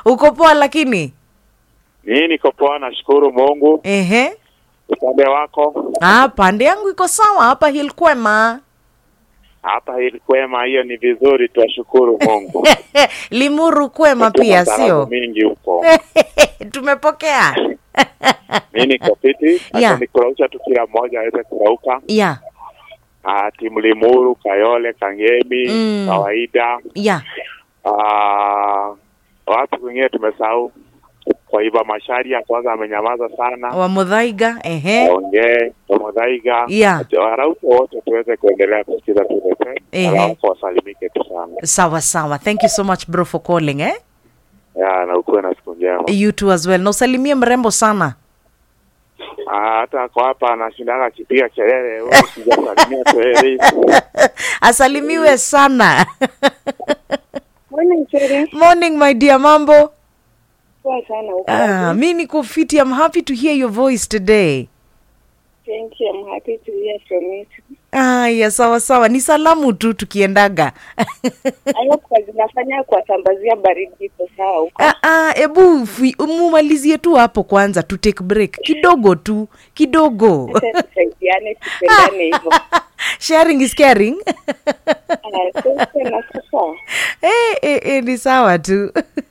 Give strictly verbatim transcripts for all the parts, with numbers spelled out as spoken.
Uko poa lakini? Mimi niko poa, nashukuru Mungu. Ehe. Upande wako? Ah, pande yangu iko sawa hapa Hilkwema. Hapa Hilkwema, hiyo ni vizuri, tuashukuru Mungu. Limuru kwema pia sio? Mingi huko. Tumepokea. Mimi niko fiti, hata yeah. nikurausha tu kila mmoja aweze kurauka. Yeah. Ah, timu Limuru, Kayole, Kangemi, mm. kawaida. Yeah. Ah, watu wengine tumesahau. Kwa hivyo Masharia kwanza amenyamaza sana. Wa Muthaiga, ehe. Ongee, wa Muthaiga. Yeah. Warauko wote tuweze kuendelea kusikiza tuwepe. Ehe. Alafu wasalimike tu sana. Sawa sawa. Thank you so much bro for calling, eh? Ya, na ukuwe na siku njema. You too as well. Na usalimie mrembo sana. Ah, hata kwa hapa anashindana kipiga kelele, wewe sijasalimia kelele. Asalimiwe sana. Morning, Cherry. Morning my dear, mambo. Poa sana uko. Ah, mimi niko fit. I'm happy to hear your voice today. Thank you. I'm happy to hear from you. Ah, ya sawa sawa. Ni salamu tu tukiendaga. Hayo kwa zinafanya kwa sambazia baridi kwa sawa huko. Ah ah, ebu umumalizie tu hapo kwanza tu take break. Kidogo tu, kidogo. Tusaidiane tupendane hivyo. Sharing is caring. Ah, sasa na sasa. Eh eh eh ni sawa tu.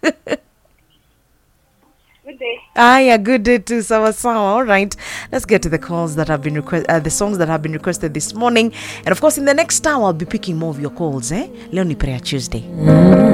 Good day. Ah, yeah, good day too. Sawa sawa. All right. Let's get to the calls that have been requested, uh, the songs that have been requested this morning. And of course, in the next hour, I'll be picking more of your calls, eh? Leo ni Prayer Tuesday.